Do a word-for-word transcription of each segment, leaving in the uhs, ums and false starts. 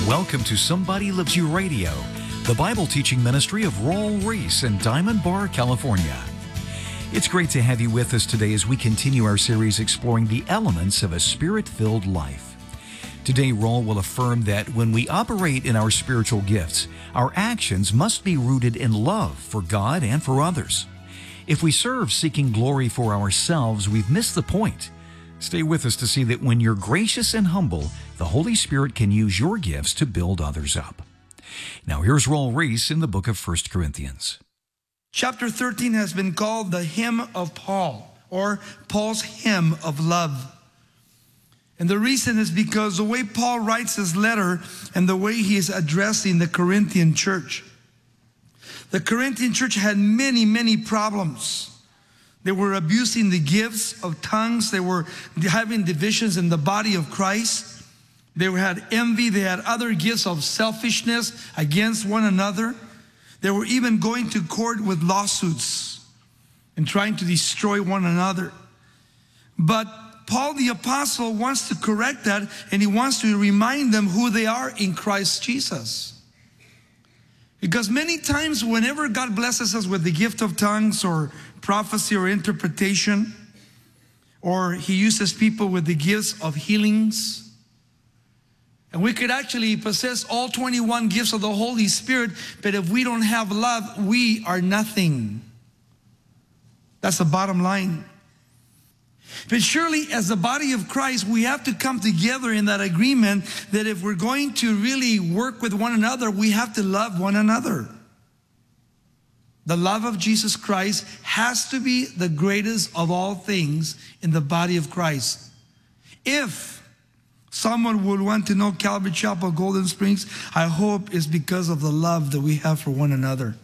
Welcome to Somebody Loves You Radio, the Bible teaching ministry of Raul Ries in Diamond Bar, California. It's great to have you with us today as we continue our series exploring the elements of a spirit-filled life. Today, Raul will affirm that when we operate in our spiritual gifts, our actions must be rooted in love for God and for others. If we serve seeking glory for ourselves, we've missed the point. Stay with us to see that when you're gracious and humble, the Holy Spirit can use your gifts to build others up. Now here's Raul Ries in the book of First Corinthians. Chapter thirteen has been called the Hymn of Paul, or Paul's Hymn of Love. And the reason is because the way Paul writes his letter and the way he is addressing the Corinthian church. The Corinthian church had many, many problems. They were abusing the gifts of tongues. They were having divisions in the body of Christ. They had envy. They had other gifts of selfishness against one another. They were even going to court with lawsuits and trying to destroy one another. But Paul the Apostle wants to correct that, and he wants to remind them who they are in Christ Jesus. Because many times whenever God blesses us with the gift of tongues or prophecy or interpretation, or he uses people with the gifts of healings, and we could actually possess all twenty-one gifts of the Holy Spirit, but if we don't have love, we are nothing. That's the bottom line. But surely as the body of Christ, we have to come together in that agreement that if we're going to really work with one another, we have to love one another. The love of Jesus Christ has to be the greatest of all things in the body of Christ. If someone would want to know Calvary Chapel Golden Springs, I hope it's because of the love that we have for one another.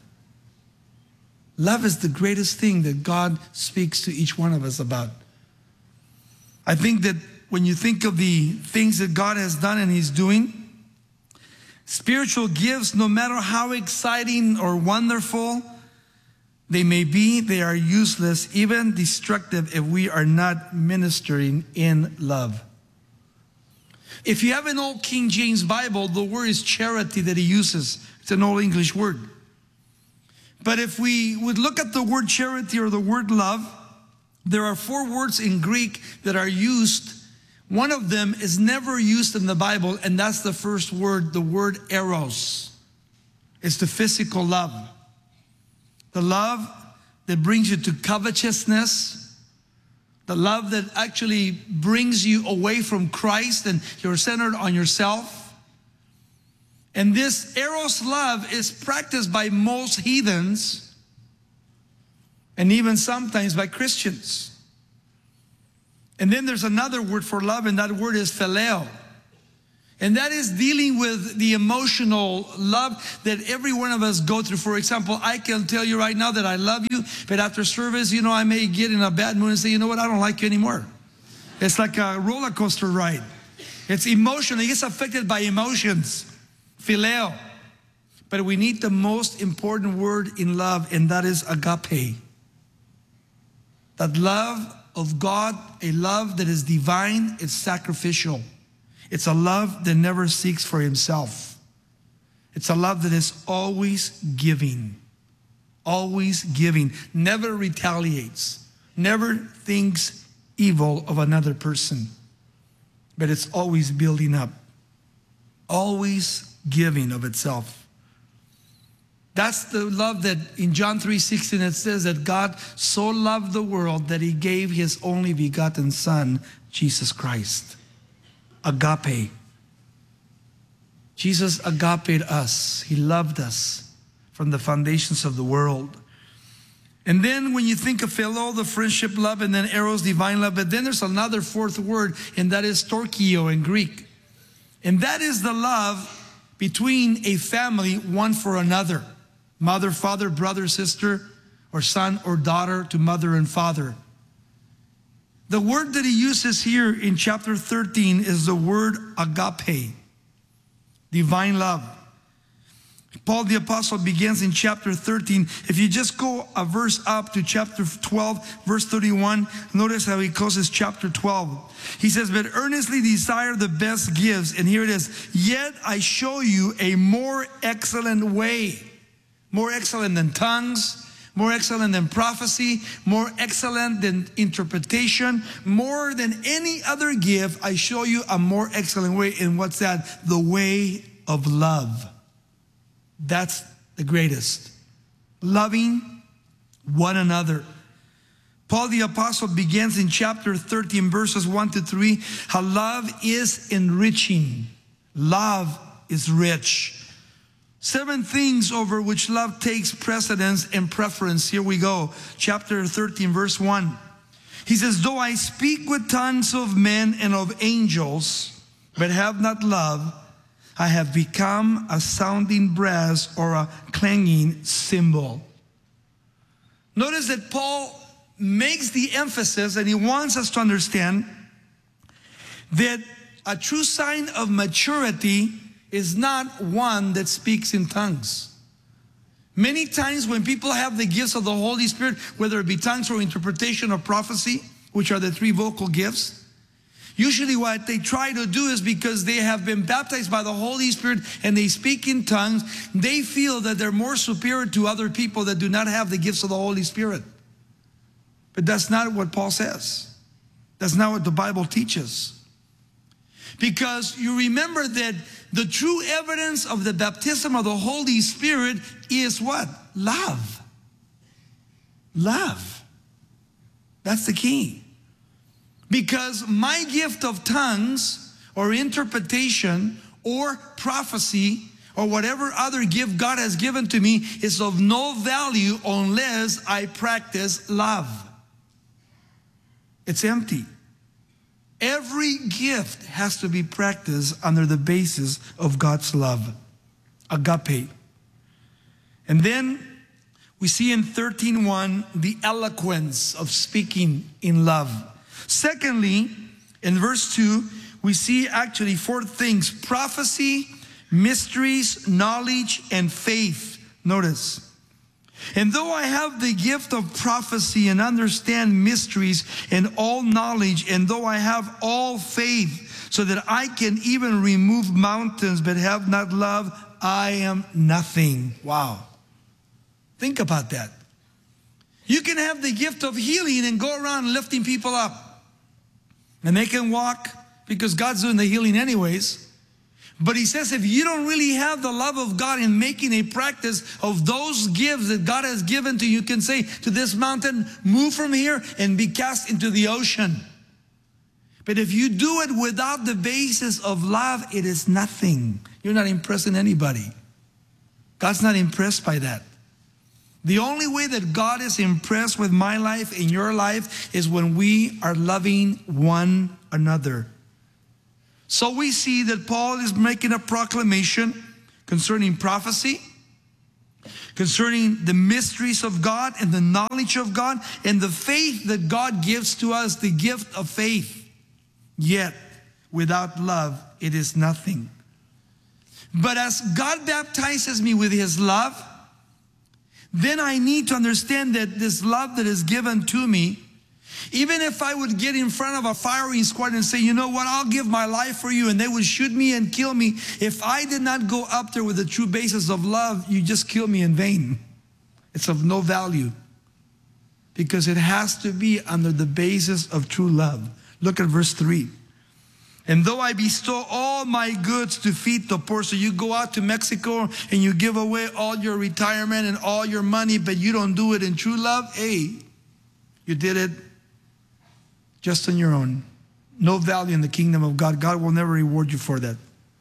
Love is the greatest thing that God speaks to each one of us about. I think that when you think of the things that God has done and He's doing, spiritual gifts, no matter how exciting or wonderful they may be, they are useless, even destructive, if we are not ministering in love. If you have an old King James Bible, the word is charity that he uses. It's an old English word. But if we would look at the word charity or the word love, there are four words in Greek that are used. One of them is never used in the Bible, and that's the first word, the word eros. It's the physical love. The love that brings you to covetousness. The love that actually brings you away from Christ and you're centered on yourself. And this eros love is practiced by most heathens, and even sometimes by Christians. And then there's another word for love, and that word is phileo. And that is dealing with the emotional love that every one of us go through. For example, I can tell you right now that I love you, but after service, you know, I may get in a bad mood and say, you know what, I don't like you anymore. It's like a roller coaster ride. It's emotional. It gets affected by emotions. Phileo. But we need the most important word in love, and that is agape. That love of God, a love that is divine, it's sacrificial. It's a love that never seeks for himself. It's a love that is always giving. Always giving. Never retaliates. Never thinks evil of another person. But it's always building up. Always giving of itself. That's the love that in John three sixteen it says that God so loved the world that he gave his only begotten Son, Jesus Christ. Agape. Jesus agape'd us. He loved us from the foundations of the world. And then when you think of philo, the friendship love, and then eros, divine love, but then there's another fourth word, and that is storchio in Greek. And that is the love between a family, one for another. Mother, father, brother, sister, or son or daughter to mother and father. The word that he uses here in chapter thirteen is the word agape, divine love. Paul the Apostle begins in chapter thirteen. If you just go a verse up to chapter twelve, verse thirty-one, notice how he closes chapter twelve. He says, but earnestly desire the best gifts. And here it is. Yet I show you a more excellent way. More excellent than tongues, more excellent than prophecy, more excellent than interpretation, more than any other gift. I show you a more excellent way. And what's that? The way of love. That's the greatest. Loving one another. Paul the Apostle begins in chapter thirteen, verses one to three, how love is enriching. Love is rich. Seven things over which love takes precedence and preference. Here we go. Chapter thirteen, verse one. He says, though I speak with tongues of men and of angels, but have not love, I have become a sounding brass or a clanging cymbal. Notice that Paul makes the emphasis, and he wants us to understand that a true sign of maturity is not one that speaks in tongues. Many times when people have the gifts of the Holy Spirit, whether it be tongues or interpretation or prophecy, which are the three vocal gifts, usually what they try to do is because they have been baptized by the Holy Spirit and they speak in tongues, they feel that they're more superior to other people that do not have the gifts of the Holy Spirit. But that's not what Paul says. That's not what the Bible teaches. Because you remember that the true evidence of the baptism of the Holy Spirit is what? Love. Love. That's the key. Because my gift of tongues or interpretation or prophecy or whatever other gift God has given to me is of no value unless I practice love. It's empty. Every gift has to be practiced under the basis of God's love, agape. And then we see in thirteen one the eloquence of speaking in love. Secondly, in verse two, we see actually four things: prophecy, mysteries, knowledge, and faith. Notice. And though I have the gift of prophecy and understand mysteries and all knowledge, and though I have all faith so that I can even remove mountains but have not love, I am nothing. Wow. Think about that. You can have the gift of healing and go around lifting people up. And they can walk because God's doing the healing anyways. But he says if you don't really have the love of God in making a practice of those gifts that God has given to you, you can say to this mountain, move from here and be cast into the ocean. But if you do it without the basis of love, it is nothing. You're not impressing anybody. God's not impressed by that. The only way that God is impressed with my life and your life is when we are loving one another. So we see that Paul is making a proclamation concerning prophecy, concerning the mysteries of God and the knowledge of God and the faith that God gives to us, the gift of faith. Yet, without love, it is nothing. But as God baptizes me with his love, then I need to understand that this love that is given to me, even if I would get in front of a firing squad and say, you know what, I'll give my life for you, and they would shoot me and kill me, if I did not go up there with the true basis of love, you just kill me in vain. It's of no value. Because it has to be under the basis of true love. Look at verse three. And though I bestow all my goods to feed the poor, so you go out to Mexico and you give away all your retirement and all your money, but you don't do it in true love, hey, you did it just on your own. No value in the kingdom of God. God will never reward you for that.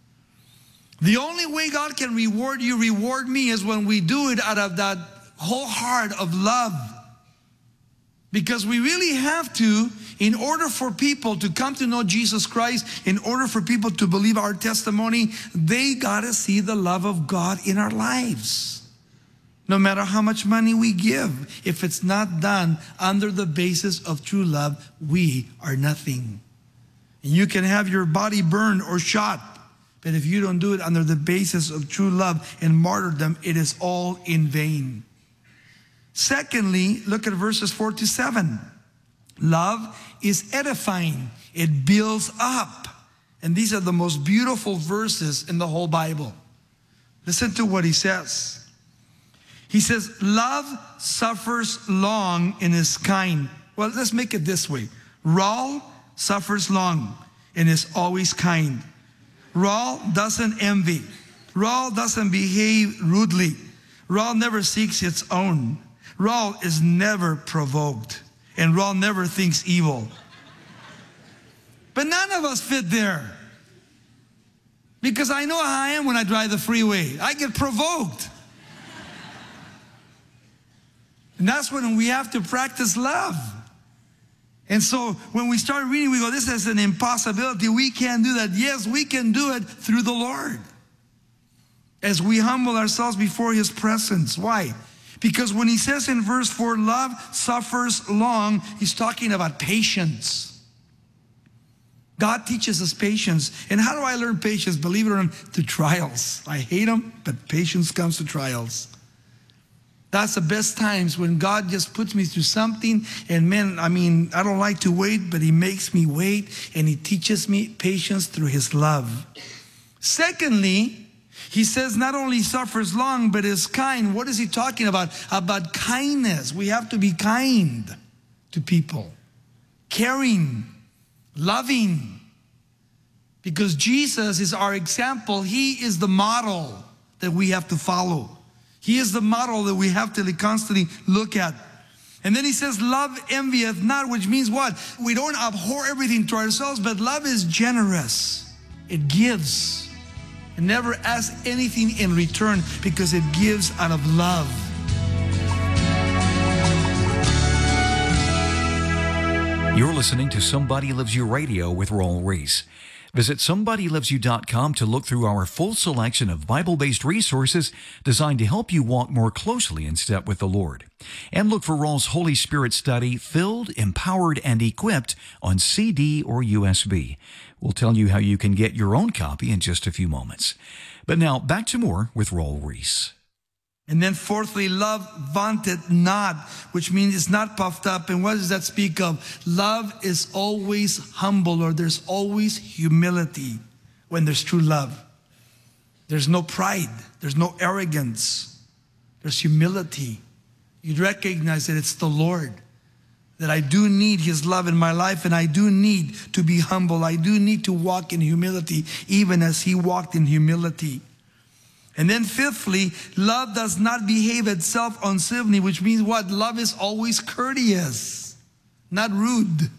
The only way God can reward you, reward me, is when we do it out of that whole heart of love. Because we really have to, in order for people to come to know Jesus Christ, in order for people to believe our testimony, they got to see the love of God in our lives. No matter how much money we give, if it's not done under the basis of true love, we are nothing. And you can have your body burned or shot, But if you don't do it under the basis of true love and martyrdom, it is all in vain. Secondly, look at verses four to seven. Love is edifying. It builds up. And these are the most beautiful verses in the whole Bible. Listen to what he says. He says, love suffers long and is kind. Well, let's make it this way. Raul suffers long and is always kind. Raul doesn't envy. Raul doesn't behave rudely. Raul never seeks its own. Raul is never provoked. And Raul never thinks evil. But none of us fit there. Because I know how I am when I drive the freeway. I get provoked. And that's when we have to practice love. And so when we start reading, we go, this is an impossibility. We can't do that. Yes, we can do it through the Lord. As we humble ourselves before His presence. Why? Because when He says in verse four, love suffers long, He's talking about patience. God teaches us patience. And how do I learn patience? Believe it or not, through trials. I hate them, but patience comes to trials. That's the best times when God just puts me through something. And man, I mean, I don't like to wait, but He makes me wait. And He teaches me patience through His love. Secondly, He says not only suffers long, but is kind. What is He talking about? About kindness. We have to be kind to people. Caring. Loving. Because Jesus is our example. He is the model that we have to follow. He is the model that we have to constantly look at. And then He says, love envieth not, which means what? We don't abhor everything to ourselves, but love is generous. It gives. It never asks anything in return because it gives out of love. You're listening to Somebody Loves You Radio with Raul Ries. Visit somebody loves you dot com to look through our full selection of Bible-based resources designed to help you walk more closely in step with the Lord. And look for Raul's Holy Spirit study, Filled, Empowered, and Equipped on C D or U S B. We'll tell you how you can get your own copy in just a few moments. But now, back to more with Raul Ries. And then fourthly, love vaunteth not, which means it's not puffed up. And what does that speak of? Love is always humble, or there's always humility when there's true love. There's no pride. There's no arrogance. There's humility. You recognize that it's the Lord, that I do need His love in my life, and I do need to be humble. I do need to walk in humility, even as He walked in humility. And then fifthly, love does not behave itself uncivilly, which means what? Love is always courteous, not rude,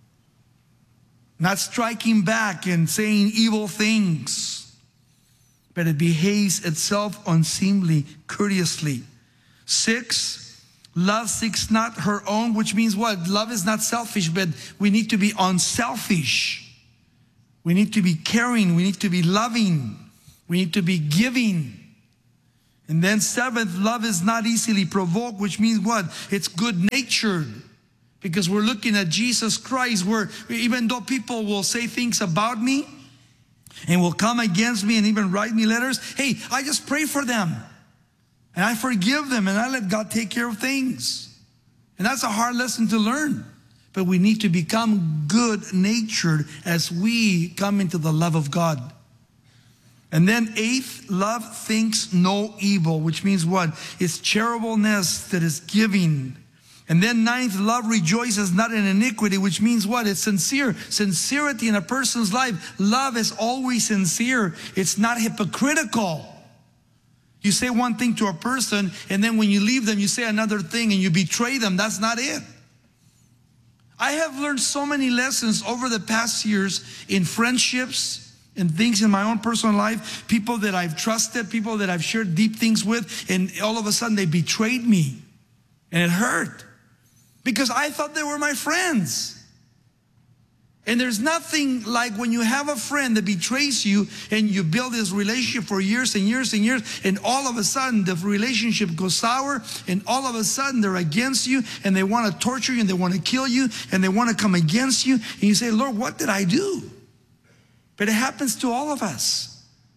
not striking back and saying evil things, but it behaves itself unseemly, courteously. Six, love seeks not her own, which means what? Love is not selfish, but we need to be unselfish. We need to be caring. We need to be loving. We need to be giving. And then seventh, love is not easily provoked, which means what? It's good-natured. Because we're looking at Jesus Christ, where even though people will say things about me and will come against me and even write me letters, hey, I just pray for them. And I forgive them and I let God take care of things. And that's a hard lesson to learn. But we need to become good-natured as we come into the love of God. And then eighth, love thinks no evil, which means what? It's charitableness that is giving. And then ninth, love rejoices not in iniquity, which means what? It's sincere. Sincerity in a person's life. Love is always sincere. It's not hypocritical. You say one thing to a person, and then when you leave them, you say another thing and you betray them. That's not it. I have learned so many lessons over the past years in friendships and things in my own personal life, people that I've trusted, people that I've shared deep things with, and all of a sudden they betrayed me. And it hurt because I thought they were my friends. And there's nothing like when you have a friend that betrays you and you build this relationship for years and years and years, and all of a sudden the relationship goes sour, and all of a sudden they're against you and they want to torture you and they want to kill you and they want to come against you. And you say, Lord, what did I do? But it happens to all of us.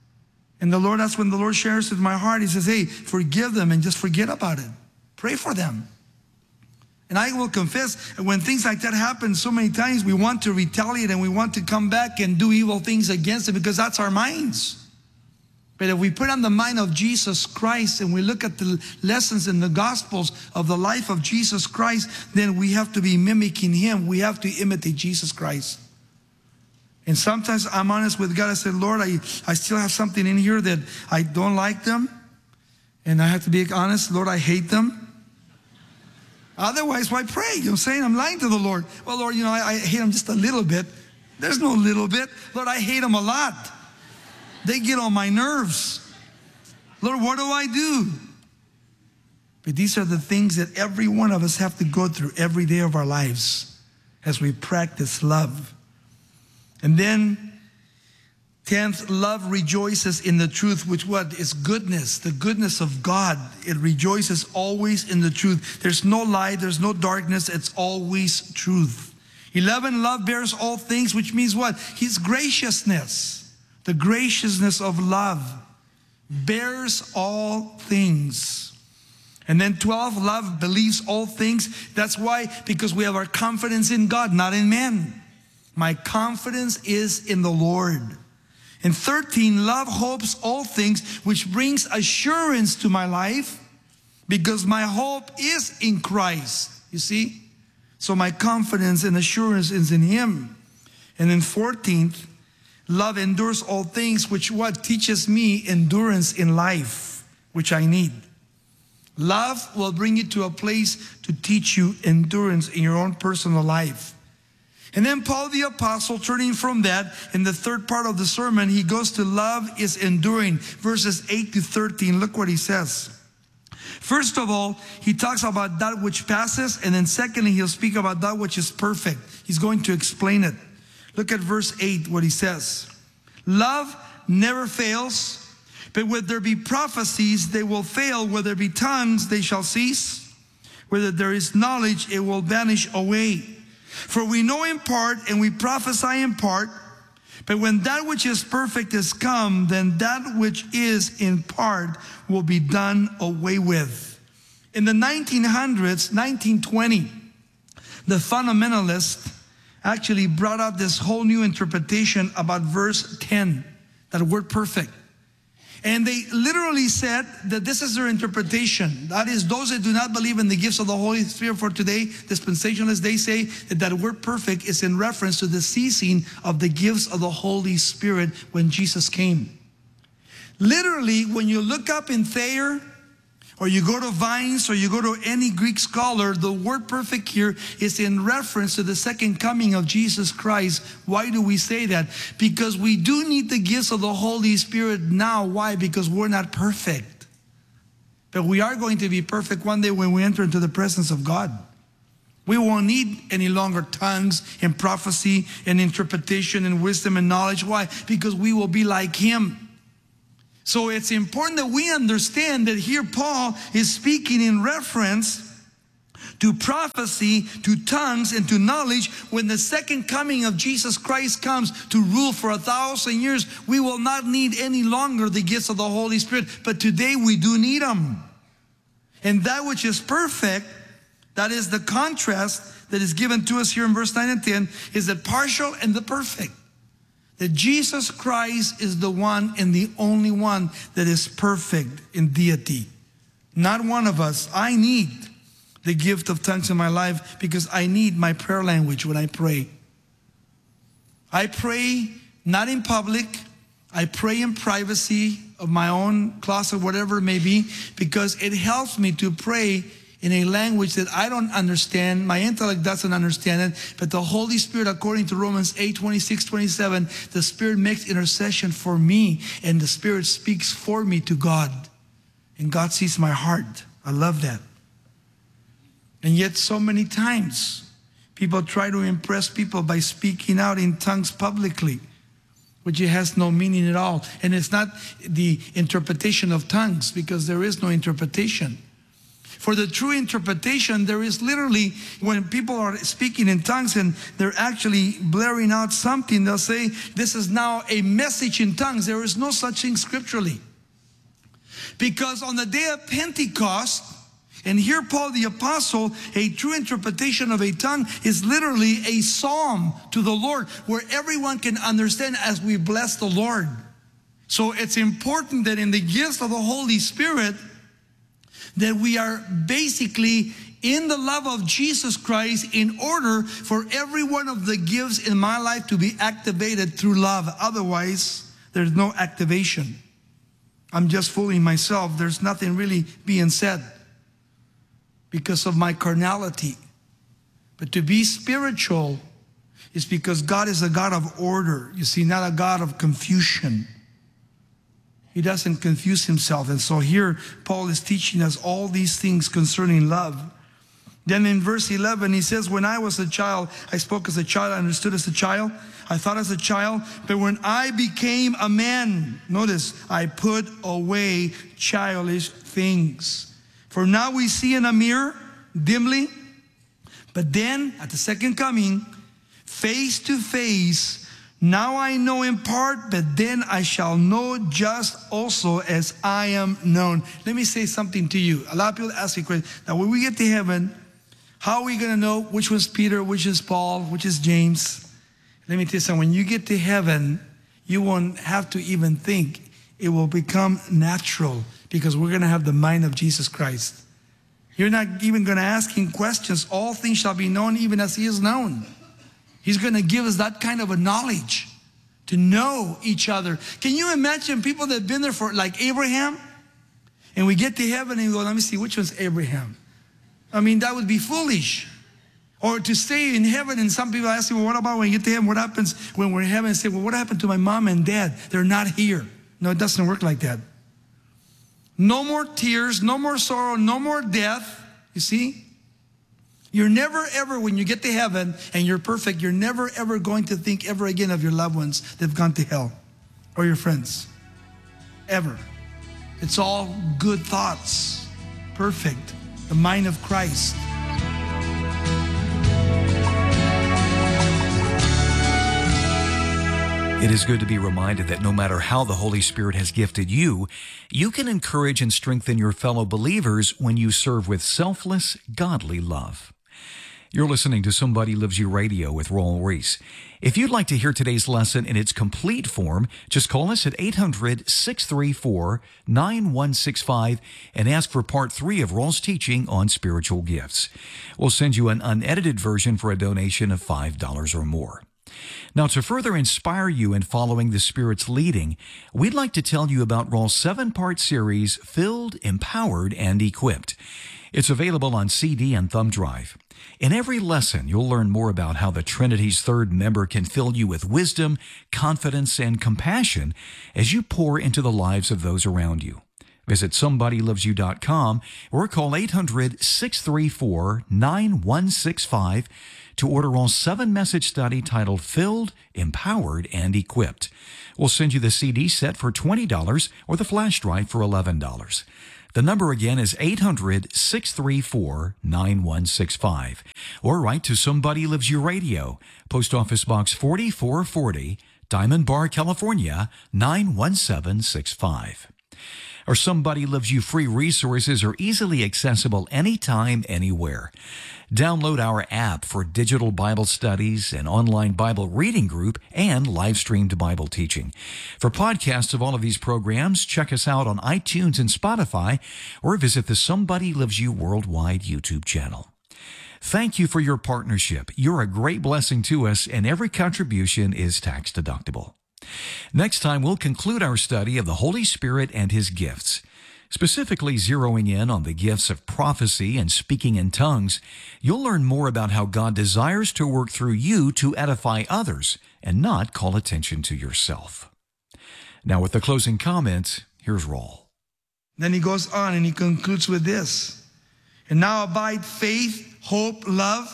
And the Lord, that's when the Lord shares with my heart. He says, hey, forgive them and just forget about it. Pray for them. And I will confess, when things like that happen so many times, we want to retaliate and we want to come back and do evil things against it because that's our minds. But if we put on the mind of Jesus Christ and we look at the lessons in the Gospels of the life of Jesus Christ, then we have to be mimicking Him. We have to imitate Jesus Christ. And sometimes I'm honest with God. I said, Lord, I, I still have something in here that I don't like them. And I have to be honest, Lord, I hate them. Otherwise, why pray? You know what I'm saying? I'm lying to the Lord. Well, Lord, you know, I, I hate them just a little bit. There's no little bit. Lord, I hate them a lot. They get on my nerves. Lord, what do I do? But these are the things that every one of us have to go through every day of our lives as we practice love. And then, tenth, love rejoices in the truth, which what? Is goodness, the goodness of God. It rejoices always in the truth. There's no lie, there's no darkness, it's always truth. eleven, love bears all things, which means what? His graciousness. The graciousness of love bears all things. And then twelve, love believes all things. That's why, because we have our confidence in God, not in men. My confidence is in the Lord. And thirteen, love hopes all things, which brings assurance to my life because my hope is in Christ. You see? So my confidence and assurance is in Him. And then fourteenth, love endures all things, which what? Teaches me endurance in life, which I need. Love will bring you to a place to teach you endurance in your own personal life. And then Paul the Apostle, turning from that, in the third part of the sermon, he goes to love is enduring. Verses eight to thirteen, look what he says. First of all, he talks about that which passes, and then secondly, he'll speak about that which is perfect. He's going to explain it. Look at verse eight, what he says. Love never fails, but whether there be prophecies, they will fail. Whether there be tongues, they shall cease. Whether there is knowledge, it will vanish away. For we know in part and we prophesy in part, but when that which is perfect is come, then that which is in part will be done away with. In the nineteen hundreds, nineteen twenty, the fundamentalists actually brought out this whole new interpretation about verse ten, that word perfect. And they literally said that this is their interpretation. That is, those that do not believe in the gifts of the Holy Spirit for today, dispensationalists, they say that that word perfect is in reference to the ceasing of the gifts of the Holy Spirit when Jesus came. Literally, when you look up in Thayer, or you go to Vines, or you go to any Greek scholar, the word perfect here is in reference to the second coming of Jesus Christ. Why do we say that? Because we do need the gifts of the Holy Spirit now. Why? Because we're not perfect. But we are going to be perfect one day when we enter into the presence of God. We won't need any longer tongues and prophecy and interpretation and wisdom and knowledge. Why? Because we will be like Him. So it's important that we understand that here Paul is speaking in reference to prophecy, to tongues, and to knowledge. When the second coming of Jesus Christ comes to rule for a thousand years, we will not need any longer the gifts of the Holy Spirit. But today we do need them. And that which is perfect, that is the contrast that is given to us here in verse nine and ten, is the partial and the perfect. That Jesus Christ is the one and the only one that is perfect in deity. Not one of us. I need the gift of tongues in my life because I need my prayer language when I pray. I pray not in public. I pray in privacy of my own closet, whatever it may be, because it helps me to pray in a language that I don't understand. My intellect doesn't understand it. But the Holy Spirit, according to Romans eight, twenty-six, twenty-seven, the Spirit makes intercession for me. And the Spirit speaks for me to God. And God sees my heart. I love that. And yet so many times, people try to impress people by speaking out in tongues publicly, which it has no meaning at all. And it's not the interpretation of tongues, because there is no interpretation. For the true interpretation, there is literally, when people are speaking in tongues and they're actually blaring out something, they'll say, this is now a message in tongues. There is no such thing scripturally. Because on the day of Pentecost, and here Paul the Apostle, a true interpretation of a tongue is literally a psalm to the Lord, where everyone can understand as we bless the Lord. So it's important that in the gifts of the Holy Spirit, that we are basically in the love of Jesus Christ in order for every one of the gifts in my life to be activated through love. Otherwise, there's no activation. I'm just fooling myself. There's nothing really being said because of my carnality. But to be spiritual is because God is a God of order. You see, not a God of confusion. He doesn't confuse himself. And so here, Paul is teaching us all these things concerning love. Then in verse eleven, he says, when I was a child, I spoke as a child, I understood as a child, I thought as a child, but when I became a man, notice, I put away childish things. For now we see in a mirror, dimly, but then at the second coming, face to face. Now I know in part, but then I shall know just also as I am known. Let me say something to you. A lot of people ask me questions. Now when we get to heaven, how are we going to know which was Peter, which is Paul, which is James? Let me tell you something. When you get to heaven, you won't have to even think. It will become natural because we're going to have the mind of Jesus Christ. You're not even going to ask him questions. All things shall be known even as he is known. He's going to give us that kind of a knowledge to know each other. Can you imagine people that have been there for, like Abraham? And we get to heaven and we go, let me see, which one's Abraham? I mean, that would be foolish. Or to stay in heaven, and some people ask me, well, what about when you get to heaven? What happens when we're in heaven? And say, well, what happened to my mom and dad? They're not here. No, it doesn't work like that. No more tears, no more sorrow, no more death. You see? You're never ever, when you get to heaven and you're perfect, you're never ever going to think ever again of your loved ones that have gone to hell or your friends. Ever. It's all good thoughts. Perfect. The mind of Christ. It is good to be reminded that no matter how the Holy Spirit has gifted you, you can encourage and strengthen your fellow believers when you serve with selfless, godly love. You're listening to Somebody Loves You Radio with Raul Ries. If you'd like to hear today's lesson in its complete form, just call us at eight hundred, six three four, nine one six five and ask for part three of Raul's teaching on spiritual gifts. We'll send you an unedited version for a donation of five dollars or more. Now, to further inspire you in following the Spirit's leading, we'd like to tell you about Raul's seven-part series, Filled, Empowered, and Equipped. It's available on C D and thumb drive. In every lesson, you'll learn more about how the Trinity's third member can fill you with wisdom, confidence, and compassion as you pour into the lives of those around you. Visit somebody loves you dot com or call eight hundred, six three four, nine one six five to order our seven-message study titled Filled, Empowered, and Equipped. We'll send you the C D set for twenty dollars or the flash drive for eleven dollars. The number again is eight hundred, six three four, nine one six five. Or write to Somebody Loves You Radio, Post Office Box forty-four forty, Diamond Bar, California, nine one seven six five. Our Somebody Loves You free resources are easily accessible anytime, anywhere. Download our app for digital Bible studies, an online Bible reading group, and live-streamed Bible teaching. For podcasts of all of these programs, check us out on iTunes and Spotify, or visit the Somebody Loves You Worldwide YouTube channel. Thank you for your partnership. You're a great blessing to us, and every contribution is tax-deductible. Next time, we'll conclude our study of the Holy Spirit and His gifts. Specifically zeroing in on the gifts of prophecy and speaking in tongues, you'll learn more about how God desires to work through you to edify others and not call attention to yourself. Now, with the closing comments, here's Raul. Then he goes on and he concludes with this. And now abide faith, hope, love.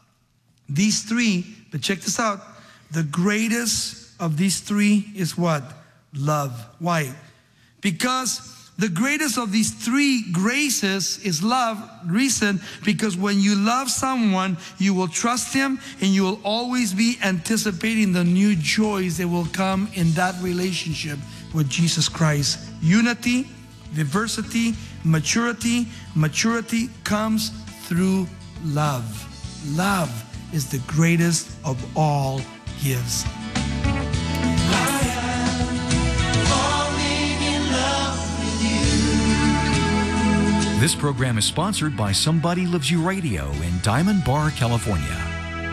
These three, but check this out. The greatest of these three is what? Love. Why? Because The greatest of these three graces is love. Reason, because when you love someone, you will trust him and you will always be anticipating the new joys that will come in that relationship with Jesus Christ. Unity, diversity, maturity. Maturity comes through love. Love is the greatest of all gifts. This program is sponsored by Somebody Loves You Radio in Diamond Bar, California.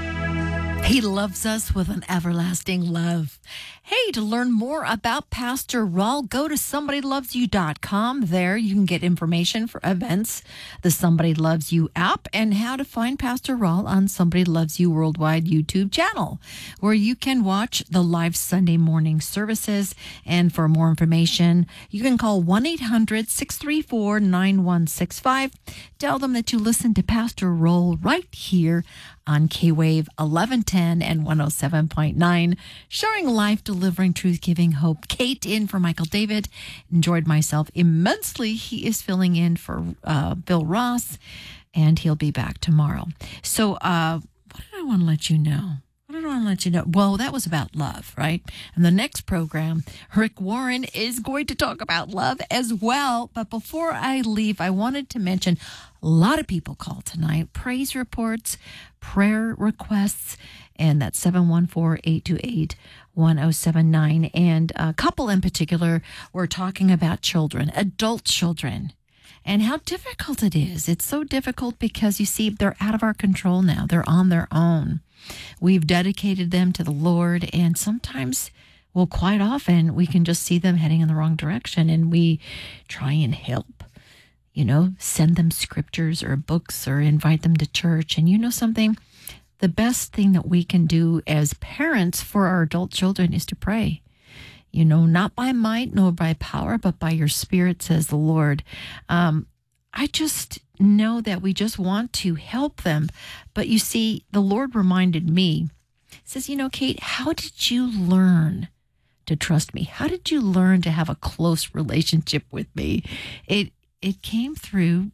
He loves us with an everlasting love. Hey, to learn more about Pastor Raul, go to somebody loves you dot com. There you can get information for events, the Somebody Loves You app, and how to find Pastor Raul on Somebody Loves You Worldwide YouTube channel, where you can watch the live Sunday morning services. And for more information, you can call one eight hundred, six three four, nine one six five. Tell them that you listen to Pastor Raul right here on K-Wave eleven ten and one oh seven point nine, sharing life, delivering truth, giving hope. Kate in for Michael David. Enjoyed myself immensely. He is filling in for uh, Bill Ross, and he'll be back tomorrow. So uh, what did I want to let you know? What did I want to let you know? Well, that was about love, right? And the next program, Rick Warren is going to talk about love as well. But before I leave, I wanted to mention a lot of people called tonight. Praise reports, prayer requests, and that's seven one four, eight two eight, one oh seven nine. And a couple in particular were talking about children, adult children, and how difficult it is. It's so difficult because, you see, they're out of our control now. They're on their own. We've dedicated them to the Lord, and sometimes, well, quite often, we can just see them heading in the wrong direction, and we try and help, you know, send them scriptures or books or invite them to church. And you know something? The best thing that we can do as parents for our adult children is to pray. You know, not by might nor by power, but by your spirit, says the Lord. Um, I just know that we just want to help them. But you see, the Lord reminded me, says, you know, Kate, how did you learn to trust me? How did you learn to have a close relationship with me? It it came through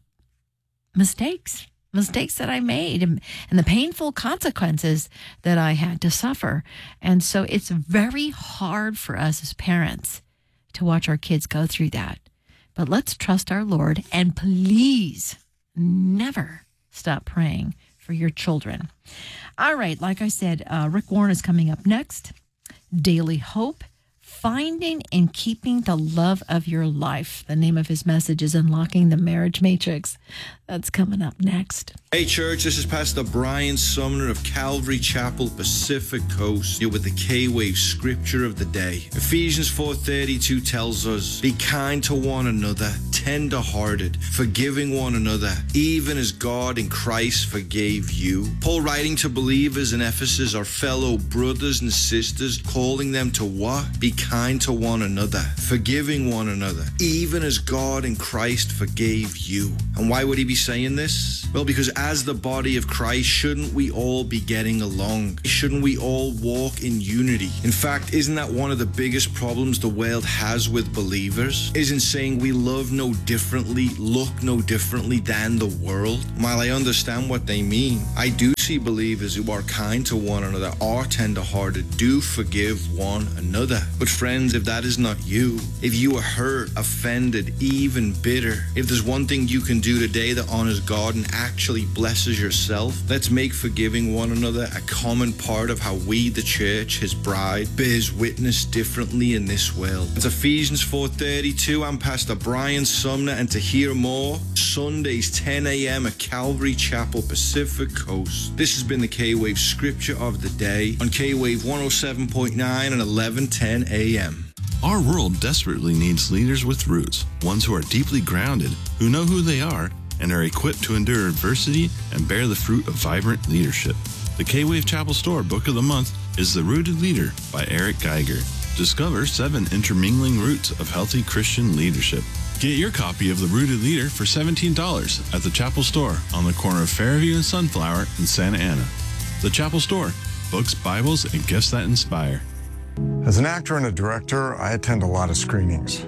mistakes, mistakes that I made and, and the painful consequences that I had to suffer. And so it's very hard for us as parents to watch our kids go through that. But let's trust our Lord, and please never stop praying for your children. All right, like I said, uh, Rick Warren is coming up next. Daily Hope, Finding and Keeping the Love of Your Life. The name of his message is Unlocking the Marriage Matrix. That's coming up next. Hey church, this is Pastor Brian Sumner of Calvary Chapel, Pacific Coast, here with the K-Wave Scripture of the Day. Ephesians four thirty-two tells us, be kind to one another, tender-hearted, forgiving one another, even as God in Christ forgave you. Paul, writing to believers in Ephesus, our fellow brothers and sisters, calling them to what? Be kind to one another, forgiving one another, even as God in Christ forgave you. And why would he be saying this? Well, because as the body of Christ, shouldn't we all be getting along? Shouldn't we all walk in unity? In fact, isn't that one of the biggest problems the world has with believers? Isn't saying we love no differently, look no differently than the world? While I understand what they mean, I do see believers who are kind to one another, are tender-hearted, do forgive one another. But friends, if that is not you, if you are hurt, offended, even bitter, if there's one thing you can do today that honors God and actually blesses yourself, let's make forgiving one another a common part of how we, the church, his bride, bears witness differently in this world. It's Ephesians four thirty-two. I'm Pastor Brian Sumner, and to hear more, Sundays ten a.m. at Calvary Chapel, Pacific Coast. This has been the K-Wave Scripture of the Day on K-Wave one oh seven point nine and eleven ten a.m. Our world desperately needs leaders with roots, ones who are deeply grounded, who know who they are, and are equipped to endure adversity and bear the fruit of vibrant leadership. The K-Wave Chapel Store Book of the Month is The Rooted Leader by Eric Geiger. Discover seven intermingling roots of healthy Christian leadership. Get your copy of The Rooted Leader for seventeen dollars at the Chapel Store on the corner of Fairview and Sunflower in Santa Ana. The Chapel Store, books, Bibles, and gifts that inspire. As an actor and a director, I attend a lot of screenings.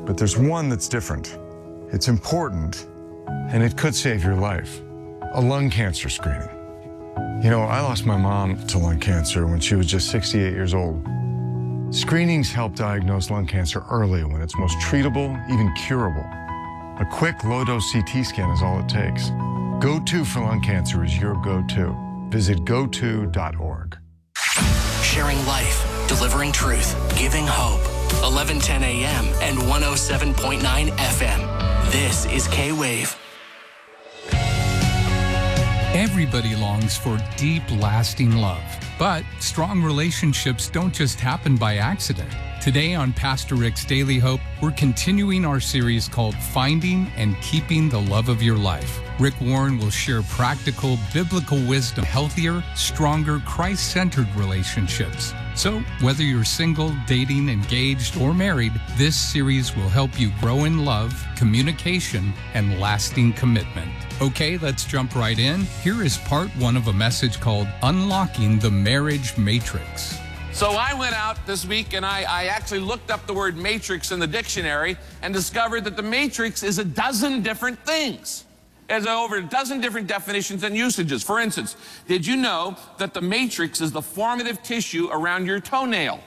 but there's one that's different. It's important, and it could save your life. A lung cancer screening. You know, I lost my mom to lung cancer when she was just sixty-eight years old. Screenings help diagnose lung cancer early when it's most treatable, even curable. A quick low-dose C T scan is all it takes. Go To for lung cancer is your go-to. Visit go to dot org. Sharing life, delivering truth, giving hope. eleven ten a m and one oh seven point nine F M. This is K-Wave. Everybody longs for deep, lasting love. But strong relationships don't just happen by accident. Today on Pastor Rick's Daily Hope, we're continuing our series called Finding and Keeping the Love of Your Life. Rick Warren will share practical, biblical wisdom, healthier, stronger, Christ-centered relationships. So, whether you're single, dating, engaged, or married, this series will help you grow in love, communication, and lasting commitment. Okay, let's jump right in. Here is part one of a message called Unlocking the Marriage Matrix. So I went out this week and I, I actually looked up the word matrix in the dictionary and discovered that the matrix is a dozen different things. It has over a dozen different definitions and usages. For instance, did you know that the matrix is the formative tissue around your toenail?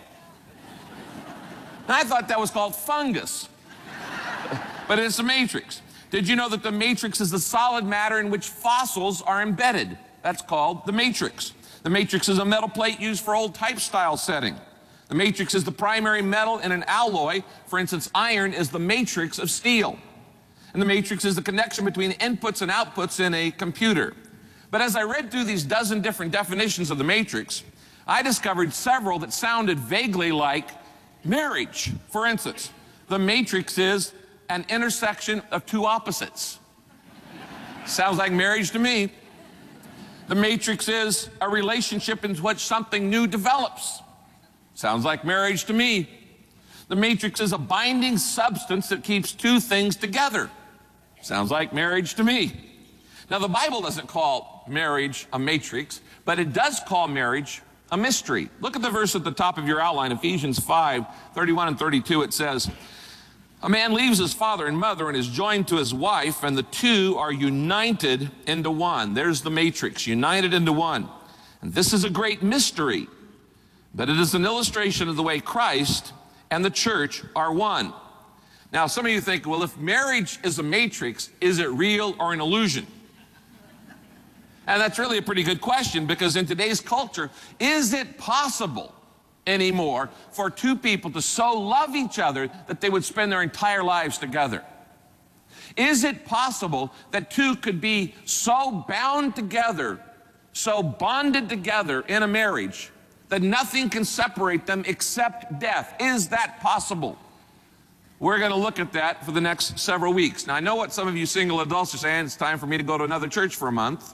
And I thought that was called fungus, but it's a matrix. Did you know that the matrix is the solid matter in which fossils are embedded? That's called the matrix. The matrix is a metal plate used for old type style setting. The matrix is the primary metal in an alloy. For instance, iron is the matrix of steel. And the matrix is the connection between inputs and outputs in a computer. But as I read through these dozen different definitions of the matrix, I discovered several that sounded vaguely like marriage. For instance, the matrix is an intersection of two opposites. Sounds like marriage to me. The matrix is a relationship in which something new develops. Sounds like marriage to me. The matrix is a binding substance that keeps two things together. Sounds like marriage to me. Now, the Bible doesn't call marriage a matrix, but it does call marriage a mystery. Look at the verse at the top of your outline, Ephesians five, thirty-one and thirty-two. It says, a man leaves his father and mother and is joined to his wife, and the two are united into one. There's the matrix, united into one. And this is a great mystery, but it is an illustration of the way Christ and the church are one. Now, some of you think, well, if marriage is a matrix, is it real or an illusion? And that's really a pretty good question, because in today's culture, is it possible anymore for two people to so love each other that they would spend their entire lives together? Is it possible that two could be so bound together, so bonded together in a marriage, that nothing can separate them except death? Is that possible? We're going to look at that for the next several weeks. Now, I know what some of you single adults are saying. It's time for me to go to another church for a month.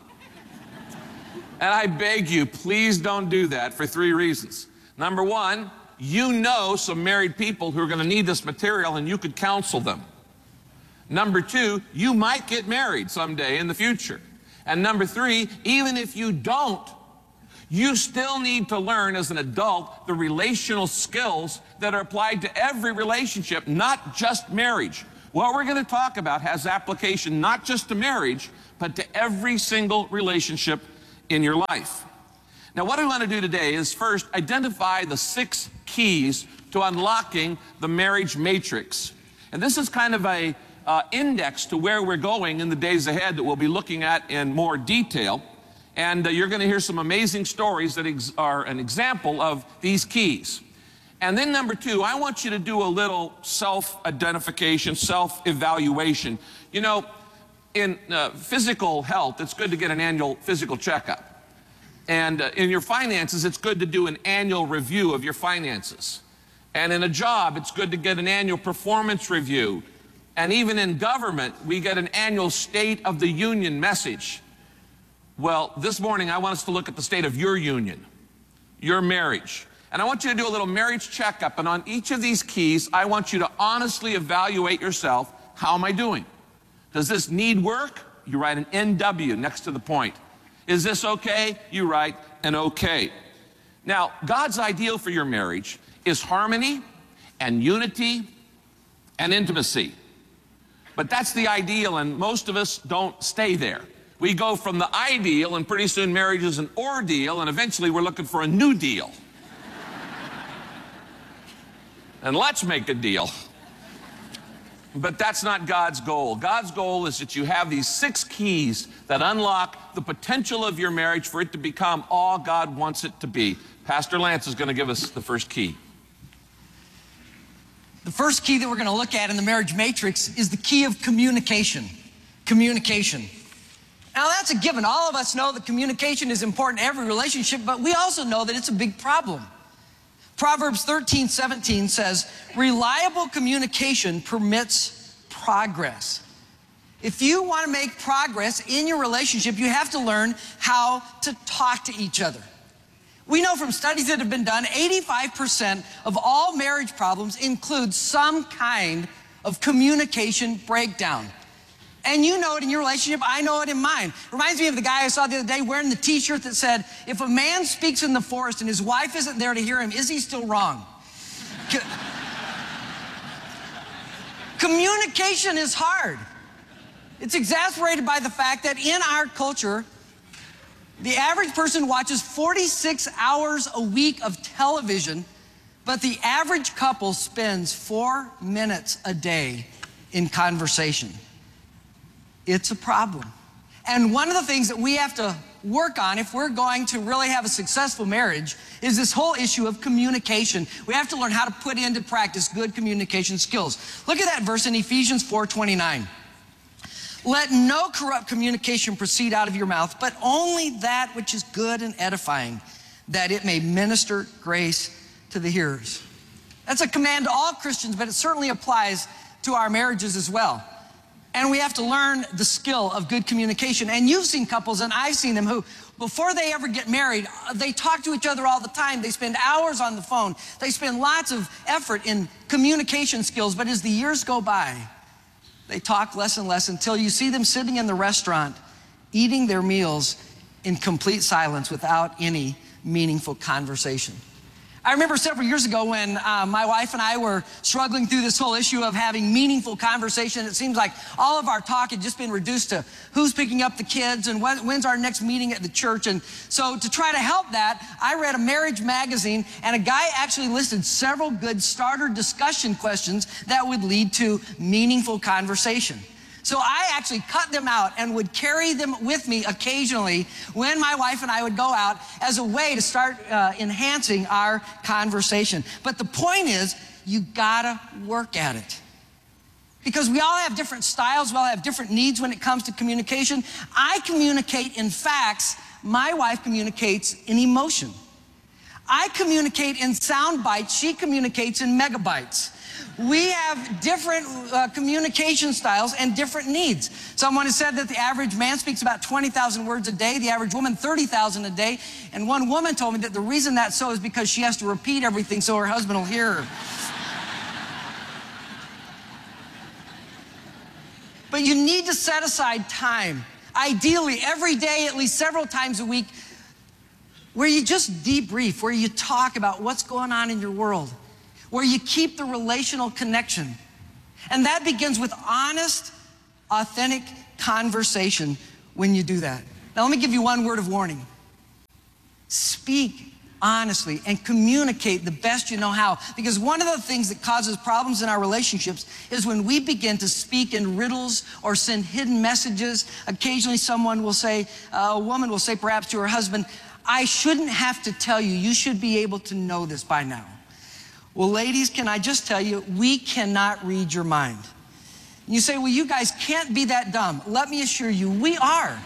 And I beg you, please don't do that for three reasons. Number one, you know some married people who are going to need this material, and you could counsel them. Number two, you might get married someday in the future. And number three, even if you don't, you still need to learn as an adult the relational skills that are applied to every relationship, not just marriage. What we're going to talk about has application not just to marriage, but to every single relationship in your life. Now, what I want to do today is first identify the six keys to unlocking the marriage matrix. And this is kind of a uh, index to where we're going in the days ahead that we'll be looking at in more detail. And uh, you're going to hear some amazing stories that ex are an example of these keys. And then number two, I want you to do a little self-identification, self-evaluation. You know, in uh, physical health, it's good to get an annual physical checkup. And uh, in your finances, it's good to do an annual review of your finances. And in a job, it's good to get an annual performance review. And even in government, we get an annual State of the Union message. Well, this morning, I want us to look at the state of your union, your marriage. And I want you to do a little marriage checkup. And on each of these keys, I want you to honestly evaluate yourself. How am I doing? Does this need work? You write an N W next to the point. Is this okay? You write an okay. Now, God's ideal for your marriage is harmony and unity and intimacy. But that's the ideal, and most of us don't stay there. We go from the ideal, and pretty soon marriage is an ordeal, and eventually we're looking for a new deal. And let's make a deal. But that's not God's goal. God's goal is that you have these six keys that unlock the potential of your marriage for it to become all God wants it to be. Pastor Lance is going to give us the first key. The first key that we're going to look at in the marriage matrix is the key of communication. Communication. Now that's a given. All of us know that communication is important in every relationship, but we also know that it's a big problem. Proverbs thirteen seventeen says, reliable communication permits progress. If you want to make progress in your relationship, you have to learn how to talk to each other. We know from studies that have been done, eighty-five percent of all marriage problems include some kind of communication breakdown. And you know it in your relationship, I know it in mine. Reminds me of the guy I saw the other day wearing the t-shirt that said, if a man speaks in the forest and his wife isn't there to hear him, is he still wrong? Co- Communication is hard. It's exasperated by the fact that in our culture, the average person watches forty-six hours a week of television, but the average couple spends four minutes a day in conversation. It's a problem. And one of the things that we have to work on if we're going to really have a successful marriage is this whole issue of communication. We have to learn how to put into practice good communication skills. Look at that verse in Ephesians four twenty-nine. Let no corrupt communication proceed out of your mouth, but only that which is good and edifying, that it may minister grace to the hearers. That's a command to all Christians, but it certainly applies to our marriages as well. And we have to learn the skill of good communication. And you've seen couples, and I've seen them, who, before they ever get married, they talk to each other all the time. They spend hours on the phone. They spend lots of effort in communication skills. But as the years go by, they talk less and less until you see them sitting in the restaurant, eating their meals in complete silence without any meaningful conversation. I remember several years ago when uh, my wife and I were struggling through this whole issue of having meaningful conversation. It seems like all of our talk had just been reduced to who's picking up the kids and when, when's our next meeting at the church. And so to try to help that, I read a marriage magazine, and a guy actually listed several good starter discussion questions that would lead to meaningful conversation. So I actually cut them out and would carry them with me occasionally when my wife and I would go out as a way to start uh, enhancing our conversation. But the point is, you gotta work at it. Because we all have different styles, we all have different needs when it comes to communication. I communicate in facts, my wife communicates in emotion. I communicate in sound bites, she communicates in megabytes. We have different uh, communication styles and different needs. Someone has said that the average man speaks about twenty thousand words a day, the average woman thirty thousand a day. And one woman told me that the reason that's so is because she has to repeat everything so her husband will hear her. But you need to set aside time, ideally every day, at least several times a week, where you just debrief, where you talk about what's going on in your world, where you keep the relational connection. And that begins with honest, authentic conversation when you do that. Now, let me give you one word of warning. Speak honestly and communicate the best you know how. Because one of the things that causes problems in our relationships is when we begin to speak in riddles or send hidden messages. Occasionally someone will say, uh, a woman will say perhaps to her husband, I shouldn't have to tell you, you should be able to know this by now. Well, ladies, can I just tell you, we cannot read your mind. You say, well, you guys can't be that dumb. Let me assure you, we are.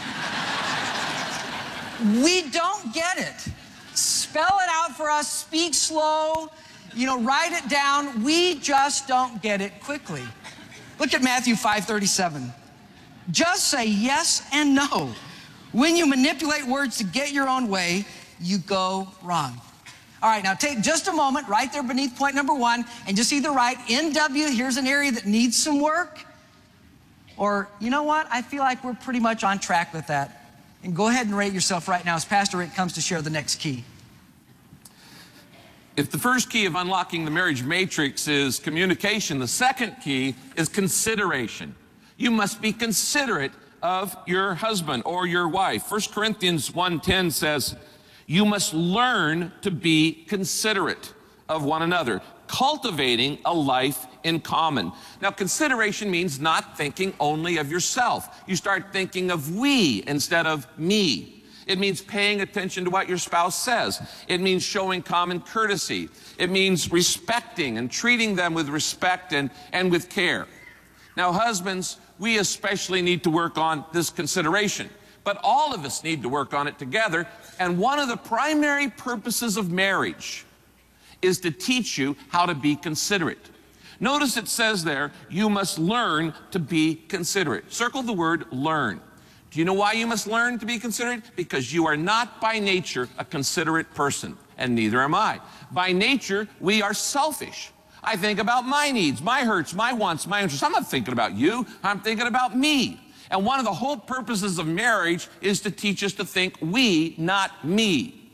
We don't get it. Spell it out for us, speak slow, you know, write it down. We just don't get it quickly. Look at Matthew five thirty-seven. Just say yes and no. When you manipulate words to get your own way, you go wrong. All right, now take just a moment right there beneath point number one and just either write N W, here's an area that needs some work, or you know what, I feel like we're pretty much on track with that. And go ahead and rate yourself right now as Pastor Rick comes to share the next key. If the first key of unlocking the marriage matrix is communication, the second key is consideration. You must be considerate of your husband or your wife. First Corinthians one ten says, you must learn to be considerate of one another, cultivating a life in common. Now, consideration means not thinking only of yourself. You start thinking of we instead of me. It means paying attention to what your spouse says. It means showing common courtesy. It means respecting and treating them with respect and, and with care. Now, husbands, we especially need to work on this consideration, but all of us need to work on it together. And one of the primary purposes of marriage is to teach you how to be considerate. Notice it says there, you must learn to be considerate. Circle the word learn. Do you know why you must learn to be considerate? Because you are not by nature a considerate person, and neither am I. By nature, we are selfish. I think about my needs, my hurts, my wants, my interests. I'm not thinking about you, I'm thinking about me. And one of the whole purposes of marriage is to teach us to think we, not me.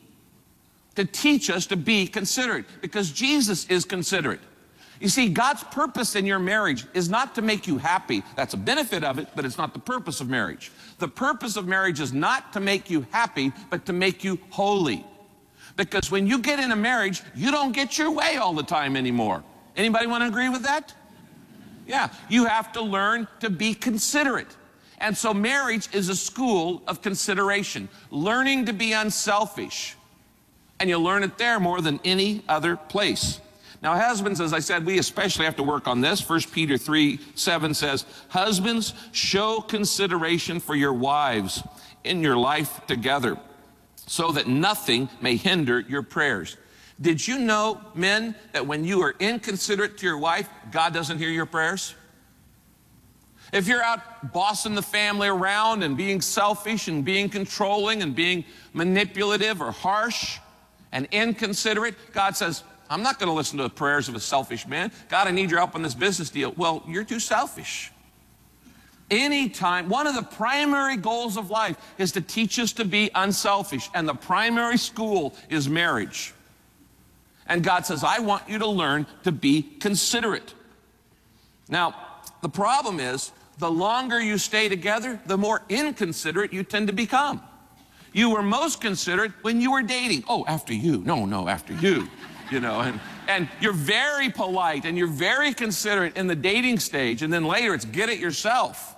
To teach us to be considerate, because Jesus is considerate. You see, God's purpose in your marriage is not to make you happy. That's a benefit of it, but it's not the purpose of marriage. The purpose of marriage is not to make you happy, but to make you holy. Because when you get in a marriage, you don't get your way all the time anymore. Anybody want to agree with that? Yeah, you have to learn to be considerate. And so marriage is a school of consideration, learning to be unselfish. And you learn it there more than any other place. Now, husbands, as I said, we especially have to work on this. First Peter three seven says, husbands, show consideration for your wives in your life together, so that nothing may hinder your prayers. Did you know, men, that when you are inconsiderate to your wife, God doesn't hear your prayers? If you're out bossing the family around and being selfish and being controlling and being manipulative or harsh and inconsiderate, God says, I'm not going to listen to the prayers of a selfish man. God, I need your help on this business deal. Well, you're too selfish. Anytime, one of the primary goals of life is to teach us to be unselfish, and the primary school is marriage. And God says, I want you to learn to be considerate. Now, the problem is, the longer you stay together, the more inconsiderate you tend to become. You were most considerate when you were dating. Oh, after you. No, no, after you. You know, and, and you're very polite and you're very considerate in the dating stage, and then later it's get it yourself.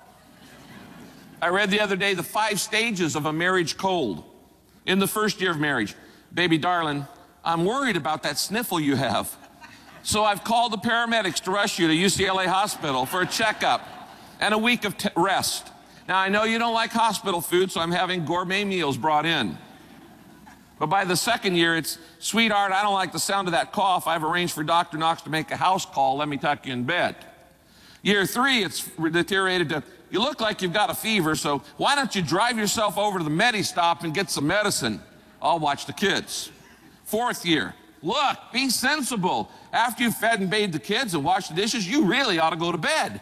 I read the other day the five stages of a marriage cold. In the first year of marriage, baby darling, I'm worried about that sniffle you have. So I've called the paramedics to rush you to U C L A Hospital for a checkup and a week of t rest. Now, I know you don't like hospital food, so I'm having gourmet meals brought in. But by the second year, it's, sweetheart, I don't like the sound of that cough. I've arranged for Doctor Knox to make a house call. Let me tuck you in bed. Year three, it's deteriorated to, you look like you've got a fever, so why don't you drive yourself over to the Medi-Stop and get some medicine? I'll watch the kids. Fourth year, look, be sensible. After you've fed and bathed the kids and washed the dishes, you really ought to go to bed.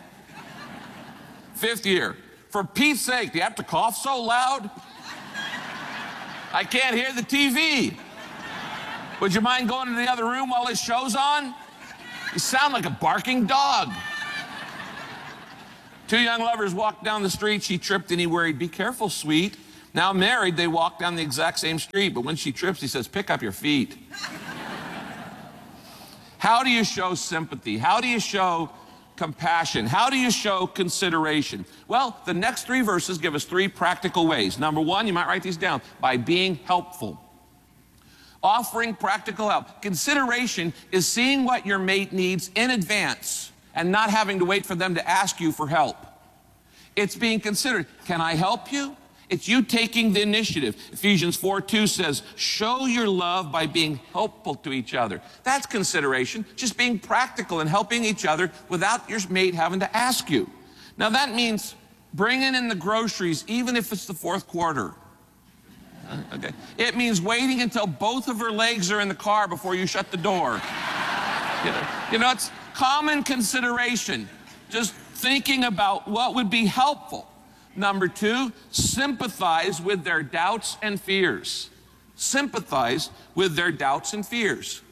Fifth year, for Pete's sake, do you have to cough so loud? I can't hear the T V. Would you mind going to the other room while this show's on? You sound like a barking dog. Two young lovers walked down the street. She tripped and he worried, be careful, sweet. Now married, they walk down the exact same street, but when she trips, he says, pick up your feet. How do you show sympathy? How do you show compassion? How do you show consideration? Well, the next three verses give us three practical ways. Number one, you might write these down, by being helpful. Offering practical help. Consideration is seeing what your mate needs in advance and not having to wait for them to ask you for help. It's being considerate. Can I help you? It's you taking the initiative. Ephesians four two says, show your love by being helpful to each other. That's consideration, just being practical and helping each other without your mate having to ask you. Now that means bringing in the groceries, even if it's the fourth quarter. Okay. It means waiting until both of her legs are in the car before you shut the door. You know, you know, it's common consideration, just thinking about what would be helpful. Number two, sympathize with their doubts and fears. Sympathize with their doubts and fears.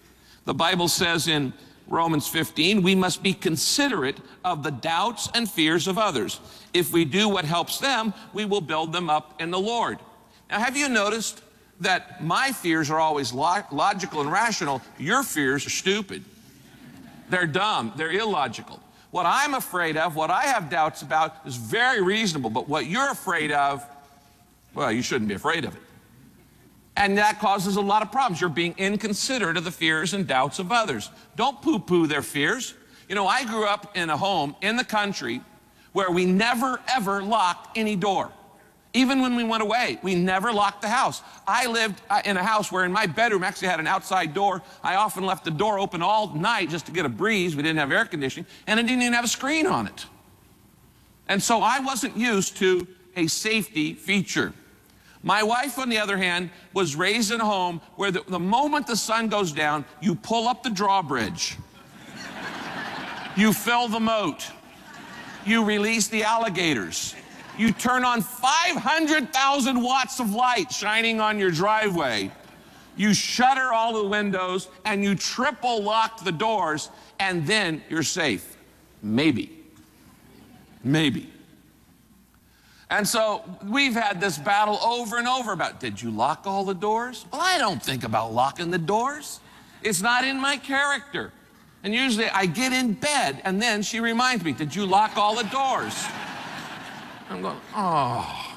The Bible says in Romans fifteen, we must be considerate of the doubts and fears of others. If we do what helps them, we will build them up in the Lord. Now, have you noticed that my fears are always lo- logical and rational? Your fears are stupid. They're dumb. They're illogical. What I'm afraid of, what I have doubts about, is very reasonable. But what you're afraid of, well, you shouldn't be afraid of it. And that causes a lot of problems. You're being inconsiderate of the fears and doubts of others. Don't poo-poo their fears. You know, I grew up in a home in the country where we never, ever locked any door. Even when we went away, we never locked the house. I lived in a house where in my bedroom actually had an outside door. I often left the door open all night just to get a breeze. We didn't have air conditioning, and it didn't even have a screen on it. And so I wasn't used to a safety feature. My wife, on the other hand, was raised in a home where the, the moment the sun goes down, you pull up the drawbridge. You fill the moat. You release the alligators. You turn on five hundred thousand watts of light shining on your driveway. You shutter all the windows and you triple lock the doors, and then you're safe. Maybe. Maybe. And so we've had this battle over and over about, did you lock all the doors? Well, I don't think about locking the doors. It's not in my character. And usually I get in bed and then she reminds me, did you lock all the doors? I'm going, oh.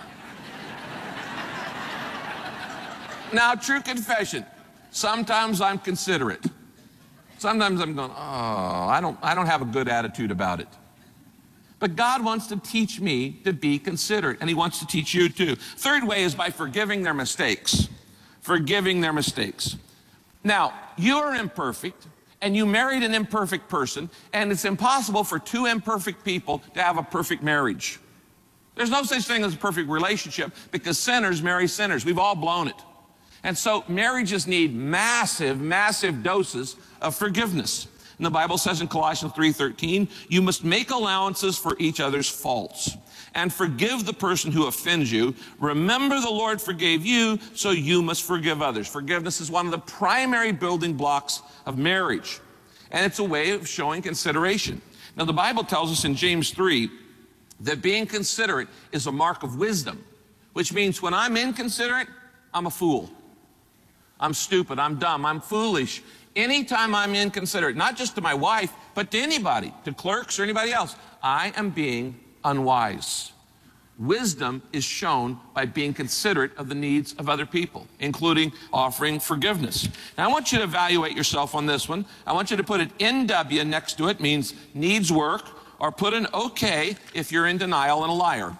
Now, true confession, sometimes I'm considerate. Sometimes I'm going, oh, I don't, I don't have a good attitude about it. But God wants to teach me to be considerate, and he wants to teach you too. Third way is by forgiving their mistakes. Forgiving their mistakes. Now, you're imperfect, and you married an imperfect person, and it's impossible for two imperfect people to have a perfect marriage. There's no such thing as a perfect relationship because sinners marry sinners. We've all blown it. And so marriages need massive, massive doses of forgiveness. And the Bible says in Colossians three thirteen, you must make allowances for each other's faults and forgive the person who offends you. Remember the Lord forgave you, so you must forgive others. Forgiveness is one of the primary building blocks of marriage. And it's a way of showing consideration. Now the Bible tells us in James three that being considerate is a mark of wisdom, which means when I'm inconsiderate, I'm a fool. I'm stupid, I'm dumb, I'm foolish. Anytime I'm inconsiderate, not just to my wife, but to anybody, to clerks or anybody else, I am being unwise. Wisdom is shown by being considerate of the needs of other people, including offering forgiveness. Now, I want you to evaluate yourself on this one. I want you to put an N W next to it, means needs work, or put an okay if you're in denial and a liar.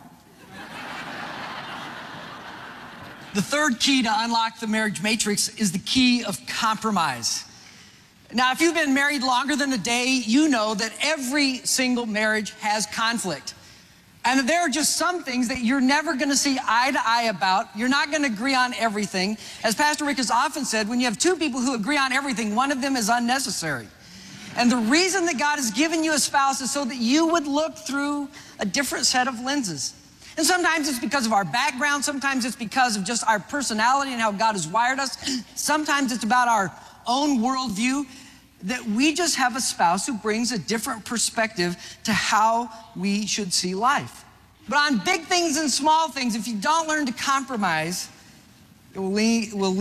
The third key to unlock the marriage matrix is the key of compromise. Now, if you've been married longer than a day, you know that every single marriage has conflict. And there are just some things that you're never gonna see eye to eye about. You're not gonna agree on everything. As Pastor Rick has often said, when you have two people who agree on everything, one of them is unnecessary. And the reason that God has given you a spouse is so that you would look through a different set of lenses. And sometimes it's because of our background. Sometimes it's because of just our personality and how God has wired us. Sometimes it's about our own worldview, that we just have a spouse who brings a different perspective to how we should see life. But on big things and small things, if you don't learn to compromise, it will lead, will lead